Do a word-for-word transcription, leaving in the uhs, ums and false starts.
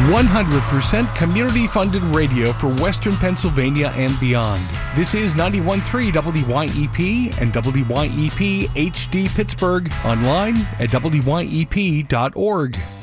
one hundred percent community-funded radio for Western Pennsylvania and beyond. This is ninety-one point three W Y E P and W Y E P H D Pittsburgh, online at W Y E P dot org.